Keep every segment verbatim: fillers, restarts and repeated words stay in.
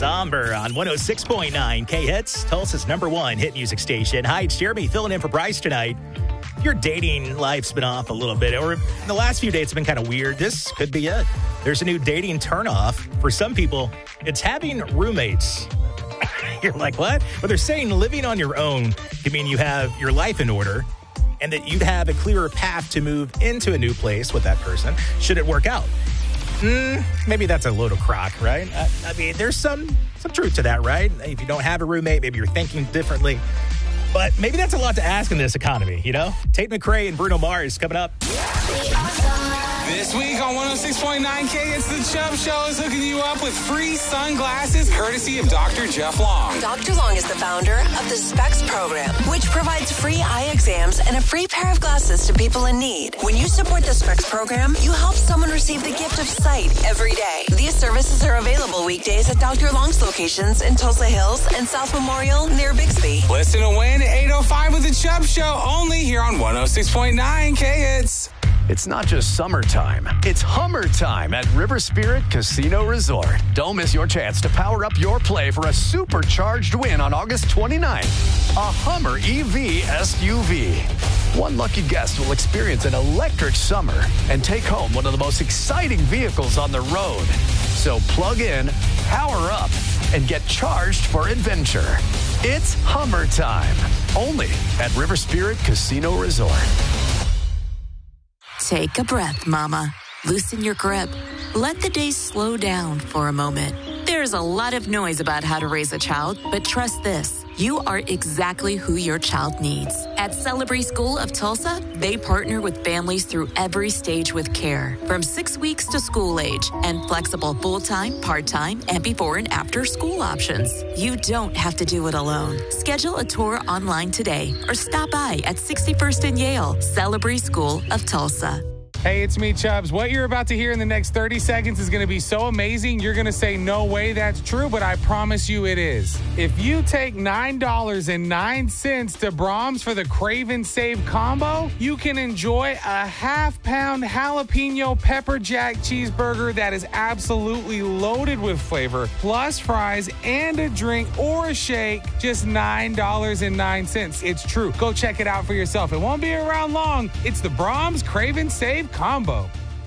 Somber on one oh six point nine K-Hits, Tulsa's number one hit music station. Hi, it's Jeremy filling in for Bryce tonight. Your dating life's been off a little bit, or the last few dates have been kind of weird. This could be it. There's a new dating turnoff. For some people, it's having roommates. You're like, what? But they're saying living on your own could mean you have your life in order and that you'd have a clearer path to move into a new place with that person, should it work out. Mm, maybe that's a load of crock, right? I, I mean, there's some, some truth to that, right? If you don't have a roommate, maybe you're thinking differently. But maybe that's a lot to ask in this economy, you know? Tate McRae and Bruno Mars coming up. This week on one oh six point nine K, it's the Chubb Show is hooking you up with free sunglasses courtesy of Doctor Jeff Long. Doctor Long is the founder of the Specs program, which provides free eye exams and a free pair of glasses to people in need. When you support the Specs program, you help someone receive the gift of sight every day. These services are available weekdays at Doctor Long's locations in Tulsa Hills and South Memorial near Bixby. Listen to Win at eight oh five with the Chubb Show, only here on one oh six point nine K-Hits. It's not just summertime, it's Hummer time at River Spirit Casino Resort. Don't miss your chance to power up your play for a supercharged win on August twenty-ninth. A Hummer E V S U V. One lucky guest will experience an electric summer and take home one of the most exciting vehicles on the road. So plug in, power up, and get charged for adventure. It's Hummer time, only at River Spirit Casino Resort. Take a breath, Mama. Loosen your grip. Let the day slow down for a moment. There's a lot of noise about how to raise a child, but trust this. You are exactly who your child needs. At Celebree School of Tulsa, they partner with families through every stage with care, from six weeks to school age, and flexible full-time, part-time, and before and after school options. You don't have to do it alone. Schedule a tour online today or stop by at sixty-first and Yale, Celebree School of Tulsa. Hey, it's me, Chubbs. What you're about to hear in the next thirty seconds is going to be so amazing, you're going to say, no way that's true, but I promise you it is. If you take nine dollars and nine cents to Brahms for the Crave and Save combo, you can enjoy a half-pound jalapeno pepper jack cheeseburger that is absolutely loaded with flavor, plus fries and a drink or a shake, just nine dollars and nine cents. It's true. Go check it out for yourself. It won't be around long. It's the Brahms Crave and Save combo.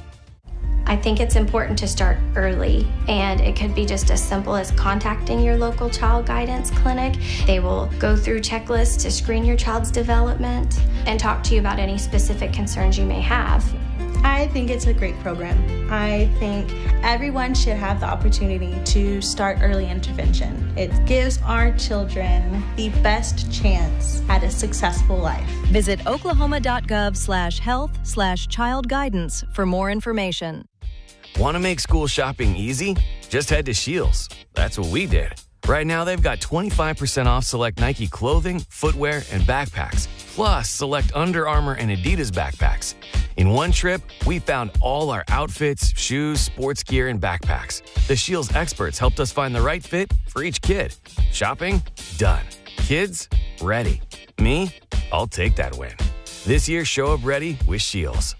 I think it's important to start early, and it could be just as simple as contacting your local child guidance clinic. They will go through checklists to screen your child's development and talk to you about any specific concerns you may have. I think it's a great program. I think everyone should have the opportunity to start early intervention. It gives our children the best chance at a successful life. Visit oklahoma.gov slash health slash child guidance for more information. Want to make school shopping easy? Just head to Scheels. That's what we did. Right now, they've got twenty-five percent off select Nike clothing, footwear, and backpacks, plus select Under Armour and Adidas backpacks. In one trip, we found all our outfits, shoes, sports gear, and backpacks. The Scheels experts helped us find the right fit for each kid. Shopping? Done. Kids? Ready. Me? I'll take that win. This year, show up ready with Scheels.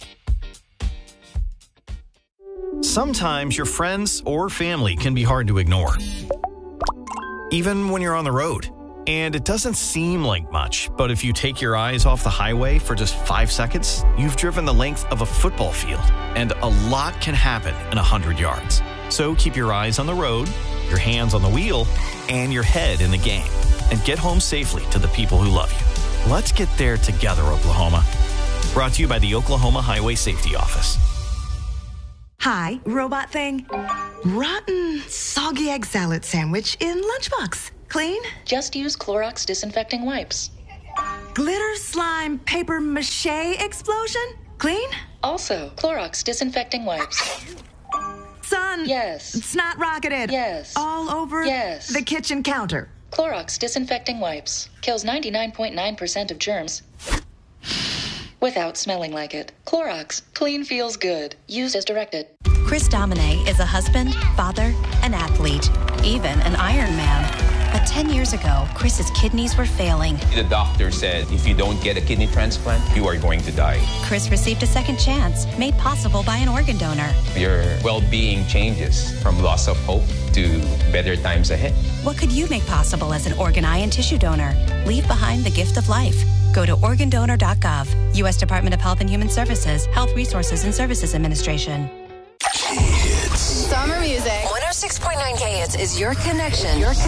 Sometimes your friends or family can be hard to ignore, even when you're on the road. And it doesn't seem like much, but if you take your eyes off the highway for just five seconds, you've driven the length of a football field, and a lot can happen in one hundred yards. So keep your eyes on the road, your hands on the wheel, and your head in the game, and get home safely to the people who love you. Let's get there together, Oklahoma. Brought to you by the Oklahoma Highway Safety Office. Hi, robot thing. Rotten, soggy egg salad sandwich in lunchbox. Clean? Just use Clorox disinfecting wipes. Glitter slime paper mache explosion? Clean? Also, Clorox disinfecting wipes. Son. Yes. Snot rocketed. Yes. All over yes. the kitchen counter. Clorox disinfecting wipes. Kills ninety-nine point nine percent of germs without smelling like it. Clorox. Clean feels good. Used as directed. Chris Domine is a husband, father, an athlete, even an Iron Man. But Ten years ago, Chris's kidneys were failing. The doctor said if you don't get a kidney transplant, you are going to die. Chris received a second chance, made possible by an organ donor. Your well-being changes from loss of hope to better times ahead. What could you make possible as an organ, eye, and tissue donor? Leave behind the gift of life. Go to organ donor dot gov. U S Department of Health and Human Services, Health Resources and Services Administration. Summer music. one oh six point nine K Hits is your connection. Your